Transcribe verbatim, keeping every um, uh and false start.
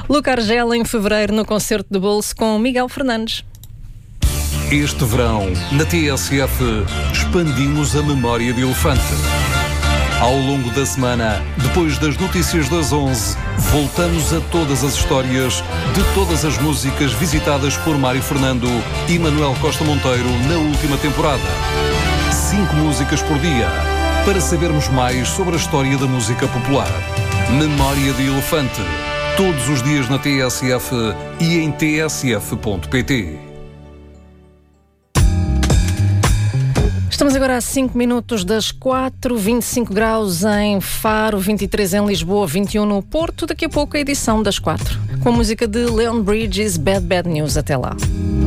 Luca Argela em fevereiro no concerto de bolso com Miguel Fernandes. Este verão, na T S F, expandimos a memória de elefante. Ao longo da semana, depois das notícias das onze, voltamos a todas as histórias de todas as músicas visitadas por Mário Fernando e Manuel Costa Monteiro na última temporada. Cinco músicas por dia, para sabermos mais sobre a história da música popular. Memória de Elefante, todos os dias na T S F e em t s f ponto p t. Estamos agora a cinco minutos das quatro, vinte e cinco graus em Faro, vinte e três em Lisboa, vinte e um no Porto. Daqui a pouco a edição das quatro, com a música de Leon Bridges, Bad Bad News. Até lá.